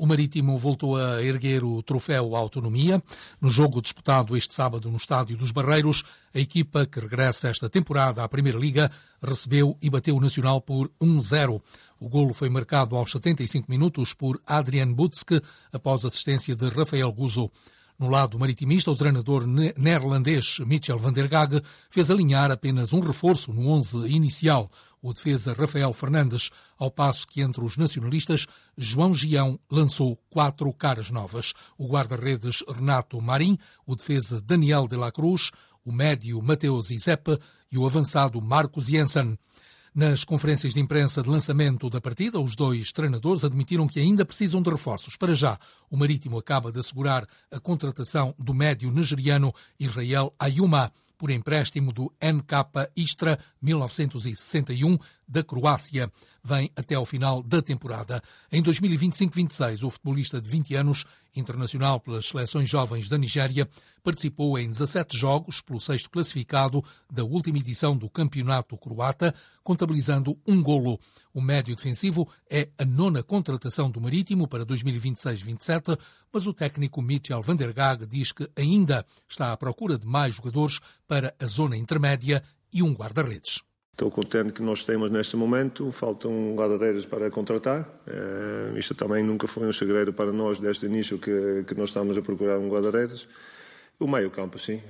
O Marítimo voltou a erguer o troféu Autonomia. No jogo disputado este sábado no Estádio dos Barreiros, a equipa que regressa esta temporada à Primeira Liga recebeu e bateu o Nacional por 1-0. O golo foi marcado aos 75 minutos por Adrian Butske, após assistência de Rafael Guzzo. No lado maritimista, o treinador neerlandês Michel van der Gaag fez alinhar apenas um reforço no 11 inicial, o defesa Rafael Fernandes, ao passo que entre os nacionalistas, João Gião lançou 4 caras novas. O guarda-redes Renato Marim, o defesa Daniel de la Cruz, o médio Mateus Izepe e o avançado Marcos Jensen. Nas conferências de imprensa de lançamento da partida, os dois treinadores admitiram que ainda precisam de reforços. Para já, o Marítimo acaba de assegurar a contratação do médio nigeriano Israel Ayouma por empréstimo do NK Istra 1961 da Croácia. Vem até ao final da temporada. Em 2025-26, o futebolista de 20 anos, internacional pelas seleções jovens da Nigéria, participou em 17 jogos pelo 6º classificado da última edição do campeonato croata, contabilizando um golo. O médio defensivo é a 9ª contratação do Marítimo para 2026-27, mas o técnico Michel van der Gaag diz que ainda está à procura de mais jogadores para a zona intermédia e um guarda-redes. Estou contente que nós temos neste momento, faltam guarda-redes para contratar. Isto também nunca foi um segredo para nós desde o início que nós estamos a procurar um guarda-redes. O meio-campo, sim.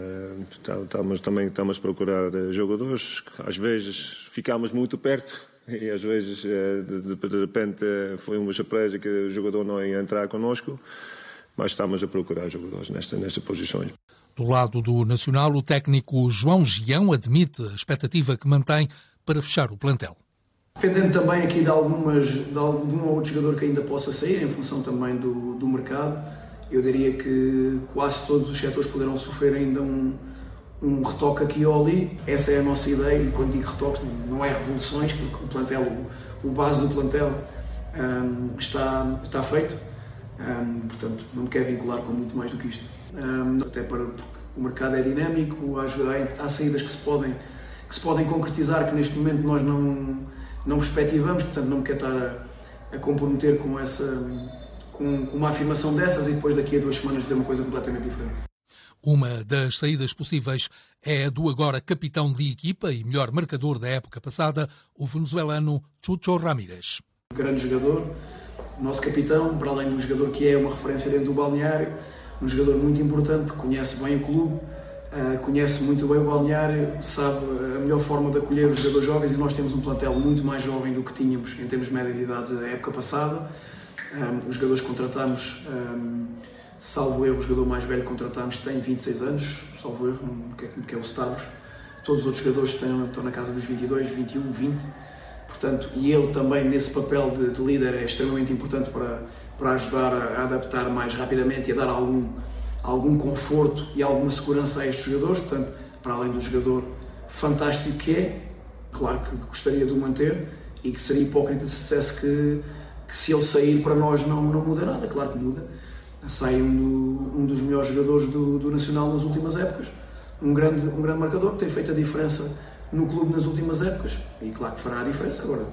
Estamos a procurar jogadores. Às vezes ficamos muito perto e às vezes de repente foi uma surpresa que o jogador não ia entrar connosco, mas estamos a procurar jogadores nestas posições. Do lado do Nacional, o técnico João Gião admite a expectativa que mantém para fechar o plantel. Dependendo também aqui de algum ou outro jogador que ainda possa sair, em função também do mercado, eu diria que quase todos os setores poderão sofrer ainda um retoque aqui ou ali. Essa é a nossa ideia, e quando digo retoques não é revoluções, porque o plantel, o base do plantel está feito, portanto não me quero vincular com muito mais do que isto. Até porque o mercado é dinâmico, há saídas que se podem concretizar, que neste momento nós não perspectivamos, portanto não me quero estar a comprometer com uma afirmação dessas e depois daqui a 2 semanas dizer uma coisa completamente diferente. Uma das saídas possíveis é a do agora capitão de equipa e melhor marcador da época passada, o venezuelano Chucho Ramírez. Grande jogador, nosso capitão, para além do jogador que é uma referência dentro do balneário, um jogador muito importante, conhece bem o clube, conhece muito bem o balneário, sabe a melhor forma de acolher os jogadores jovens, e nós temos um plantel muito mais jovem do que tínhamos em termos de média de idades da época passada. Os jogadores que contratámos, salvo erro, o jogador mais velho que contratámos tem 26 anos, salvo erro, que é o Stavros. Todos os outros jogadores estão na casa dos 22, 21, 20. Portanto, e ele também nesse papel de líder é extremamente importante para ajudar a adaptar mais rapidamente e a dar algum conforto e alguma segurança a estes jogadores. Portanto, para além do jogador fantástico que é, claro que gostaria de o manter, e que seria hipócrita se dissesse que se ele sair para nós não muda nada. Claro que muda. Sai um dos melhores jogadores do Nacional nas últimas épocas, um grande marcador que tem feito a diferença no clube nas últimas épocas, e claro que fará a diferença. Agora,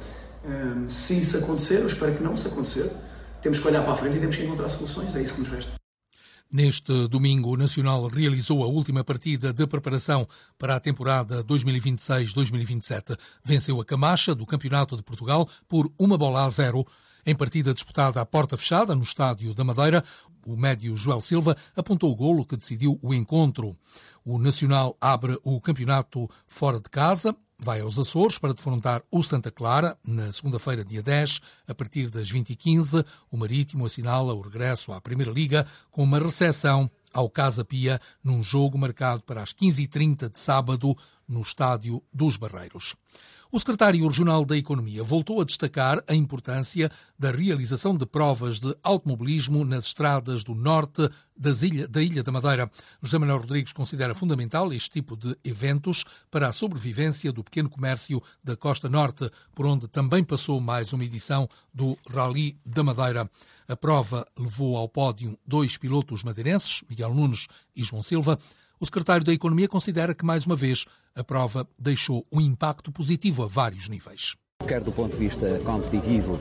se isso acontecer, eu espero que não, se acontecer, temos que olhar para a frente e temos que encontrar soluções, é isso que nos resta. Neste domingo, o Nacional realizou a última partida de preparação para a temporada 2026-2027. Venceu a Camacha do Campeonato de Portugal por 1-0. Em partida disputada à porta fechada no Estádio da Madeira, o médio Joel Silva apontou o golo que decidiu o encontro. O Nacional abre o campeonato fora de casa, vai aos Açores para defrontar o Santa Clara na segunda-feira, dia 10, a partir das 20h15. O Marítimo assinala o regresso à Primeira Liga com uma recepção ao Casa Pia num jogo marcado para as 15h30 de sábado no Estádio dos Barreiros. O secretário regional da Economia voltou a destacar a importância da realização de provas de automobilismo nas estradas do norte da Ilha da Madeira. José Manuel Rodrigues considera fundamental este tipo de eventos para a sobrevivência do pequeno comércio da Costa Norte, por onde também passou mais uma edição do Rally da Madeira. A prova levou ao pódio 2 pilotos madeirenses, Miguel Nunes e João Silva. O secretário da Economia considera que, mais uma vez, a prova deixou um impacto positivo a vários níveis. Quer do ponto de vista competitivo,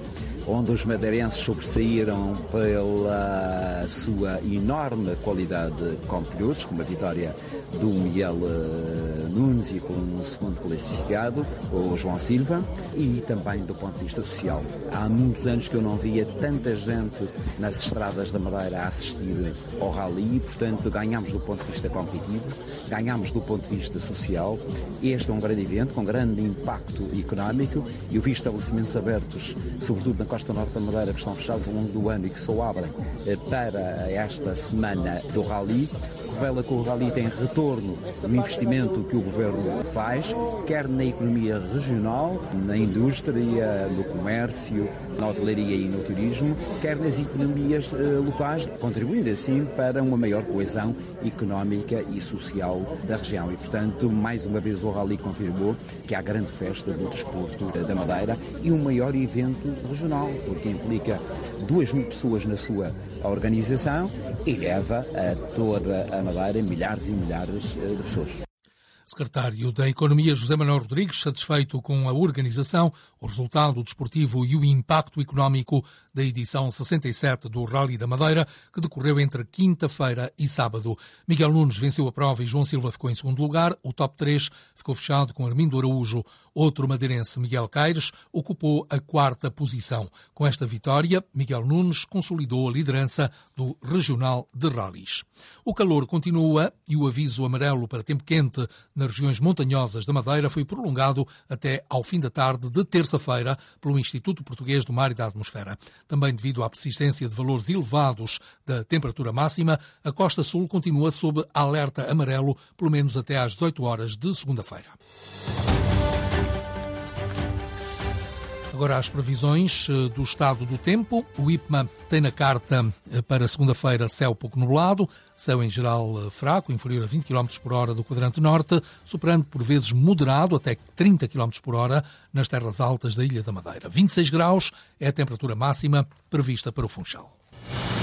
onde os madeirenses sobressaíram pela sua enorme qualidade como pilotos, com uma vitória do Miguel Nunes e com um segundo classificado, o João Silva, e também do ponto de vista social. Há muitos anos que eu não via tanta gente nas estradas da Madeira a assistir ao rally, e, portanto, ganhámos do ponto de vista competitivo, ganhámos do ponto de vista social. Este é um grande evento, com grande impacto económico. Eu vi estabelecimentos abertos, sobretudo na costa norte da Madeira, que estão fechados ao longo do ano e que só abrem para esta semana do rally. Revela que o rally tem retorno no investimento que o Governo faz, quer na economia regional, na indústria, no comércio, na hotelaria e no turismo, quer nas economias locais, contribuindo assim para uma maior coesão económica e social da região. E, portanto, mais uma vez o rally confirmou que há grande festa do desporto da Madeira e um maior evento regional, porque implica 2.000 pessoas na sua organização e leva a toda a Madeira milhares e milhares de pessoas. Secretário da Economia José Manuel Rodrigues, satisfeito com a organização, o resultado desportivo e o impacto económico da edição 67 do Rally da Madeira, que decorreu entre quinta-feira e sábado. Miguel Nunes venceu a prova e João Silva ficou em segundo lugar. O top 3 ficou fechado com Armindo Araújo. Outro madeirense, Miguel Caires, ocupou a quarta posição. Com esta vitória, Miguel Nunes consolidou a liderança do Regional de Rallys. O calor continua e o aviso amarelo para tempo quente nas regiões montanhosas da Madeira foi prolongado até ao fim da tarde de terça-feira pelo Instituto Português do Mar e da Atmosfera. Também devido à persistência de valores elevados da temperatura máxima, a Costa Sul continua sob alerta amarelo, pelo menos até às 18 horas de segunda-feira. Agora as previsões do estado do tempo. O IPMA tem na carta para segunda-feira céu pouco nublado, céu em geral fraco, inferior a 20 km por hora do quadrante norte, superando por vezes moderado até 30 km por hora nas terras altas da Ilha da Madeira. 26 graus é a temperatura máxima prevista para o Funchal.